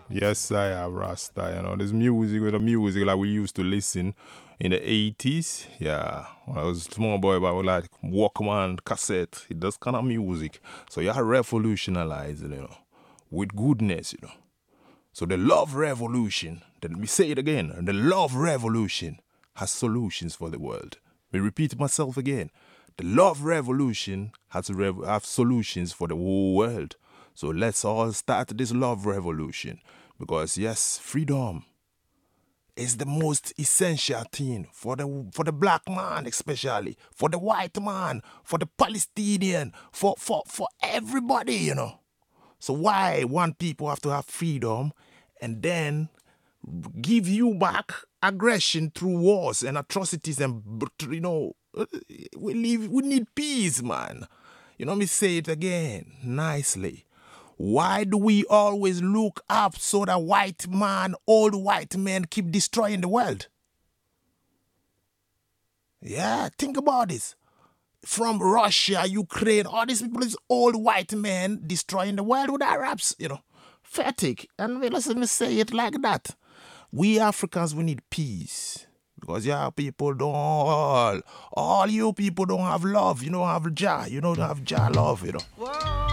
Yes, I have Rasta. There's music with the music like we used to listen in the 80s. Yeah, when I was a small boy, but I would like Walkman, cassette, it does kind of music. So you are revolutionizing, with goodness. So the love revolution, let me say it again, the love revolution has solutions for the world. Let me repeat myself again. The love revolution has have solutions for the whole world. So let's all start this love revolution. Because yes, freedom is the most essential thing for the black man, especially for the white man, for the Palestinian, for everybody. So why one people have to have freedom and then give you back aggression through wars and atrocities and we need peace, man. Let me say it again nicely. Why do we always look up so that old white men keep destroying the world? Yeah, think about this. From Russia, Ukraine, all these people, these old white men destroying the world with Arabs. Fatigue. And let me say it like that. We Africans, we need peace. Because people don't all you people don't have love. You don't have Jah. You don't have Jah love.